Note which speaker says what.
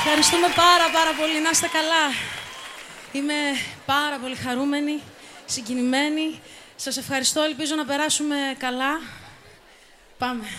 Speaker 1: Ευχαριστούμε πάρα πολύ. Να είστε καλά. Είμαι πάρα πολύ χαρούμενη, συγκινημένη. Σας ευχαριστώ. Ελπίζω να περάσουμε καλά. Πάμε.